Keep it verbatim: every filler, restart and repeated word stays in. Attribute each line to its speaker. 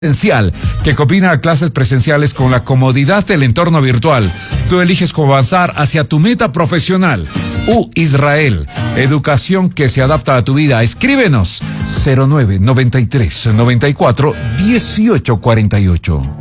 Speaker 1: Presencial, que combina clases presenciales con la comodidad del entorno virtual. Tú eliges cómo avanzar hacia tu meta profesional. U Israel, educación que se adapta a tu vida. Escríbenos cero nueve noventa y tres noventa y cuatro dieciocho cuarenta y ocho.